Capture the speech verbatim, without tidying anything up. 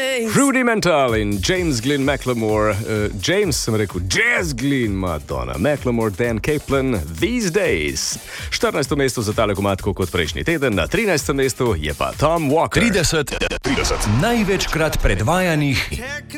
Rudimental in James Glynn Macklemore, uh, James sem rekel, Jazz Glynn, Madonna, Macklemore, Dan Kaplan, These Days. štirinajsto mesto za tale komatko kot prejšnji teden, na trinajstem mestu je pa Tom Walker. trideset, trideset največkrat predvajanih